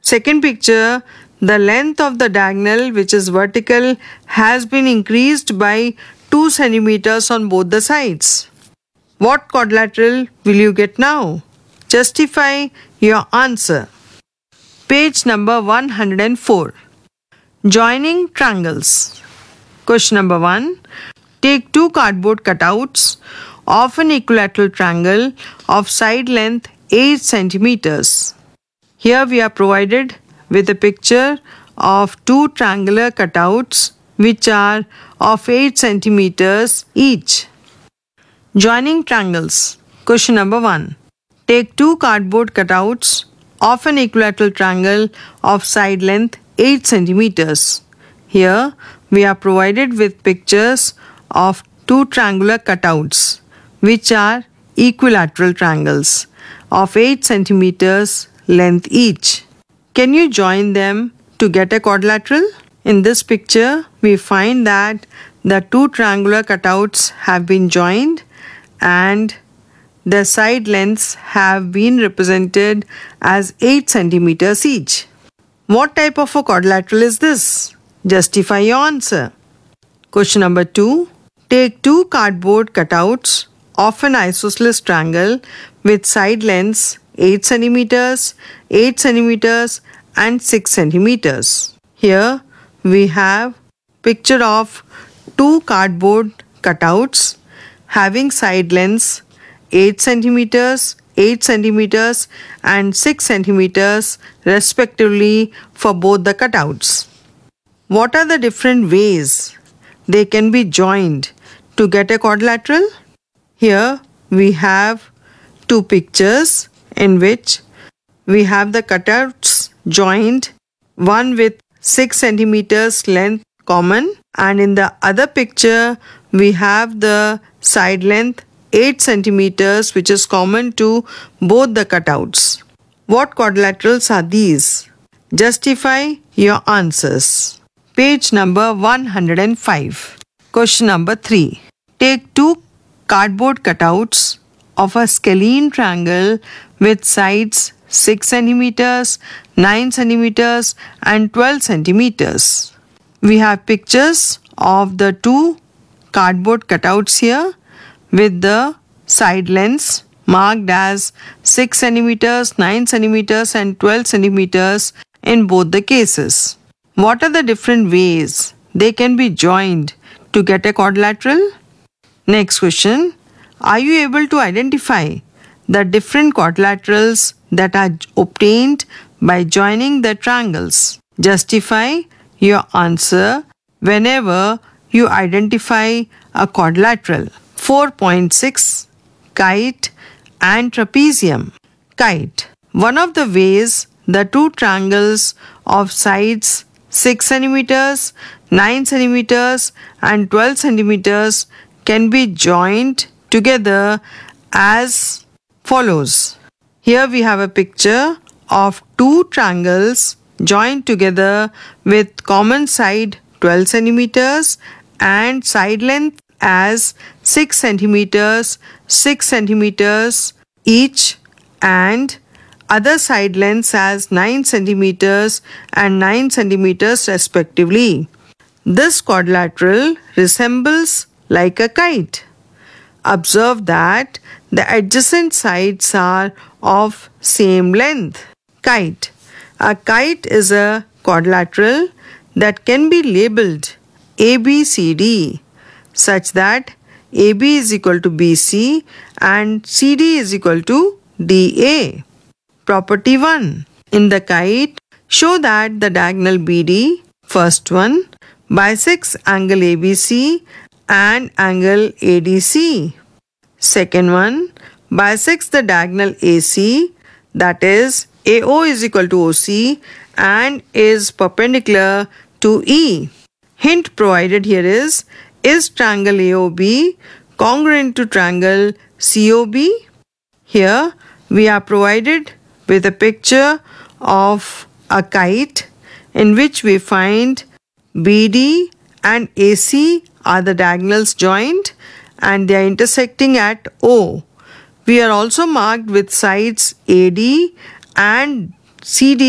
Second picture, the length of the diagonal, which is vertical, has been increased by 2 centimeters on both the sides. What quadrilateral will you get now? Justify your answer. Page number 104. Joining triangles. Question number 1. Take 2 cardboard cutouts of an equilateral triangle of side length 8 centimeters. Here we are provided with a picture of 2 triangular cutouts which are of 8 centimeters each. Joining triangles. Question number 1. Take 2 cardboard cutouts of an equilateral triangle of side length 8 centimeters. Here we are provided with pictures of 2 triangular cutouts which are equilateral triangles of 8 centimeters length each. Can you join them to get a quadrilateral? In this picture, we find that the 2 triangular cutouts have been joined and the side lengths have been represented as 8 centimeters each. What type of a quadrilateral is this? Justify your answer. Question number 2. Take 2 cardboard cutouts of an isosceles triangle with side lengths 8 centimeters, 8 centimeters and 6 centimeters. Here we have picture of 2 cardboard cutouts having side lengths 8 centimeters, 8 centimeters and 6 centimeters respectively for both the cutouts. What are the different ways they can be joined to get a quadrilateral? Here we have 2 pictures in which we have the cutouts joined, one with 6 centimeters length common, and in the other picture we have the side length 8 centimeters which is common to both the cutouts. What quadrilaterals are these? Justify your answers. Page number 105. Question number 3. Take 2 cardboard cutouts of a scalene triangle with sides 6 centimeters, 9 centimeters and 12 centimeters. We have pictures of the 2 cardboard cutouts here with the side lengths marked as 6 centimeters, 9 centimeters and 12 centimeters in both the cases. What are the different ways they can be joined to get a quadrilateral? Next question. Are you able to identify the different quadrilaterals that are obtained by joining the triangles? Justify your answer whenever you identify a quadrilateral. 4.6. Kite and trapezium. Kite. One of the ways the 2 triangles of sides 6 centimeters, 9 centimeters and 12 centimeters can be joined together as follows. Here we have a picture of 2 triangles joined together with common side 12 centimeters and side length as 6 centimeters, 6 centimeters each and other side lengths as 9 centimeters and 9 centimeters respectively. This quadrilateral resembles like a kite. Observe that the adjacent sides are of same length. Kite. A kite is a quadrilateral that can be labeled ABCD such that AB is equal to BC and CD is equal to DA. Property 1. In the kite, show that the diagonal BD, first one, bisects angle ABC and angle ADC. Second one, bisects the diagonal AC, that is AO is equal to OC and is perpendicular to E. Hint provided here is triangle AOB congruent to triangle COB? Here we are provided with a picture of a kite in which we find BD and AC are the diagonals joined and they are intersecting at O. We are also marked with sides AD and CD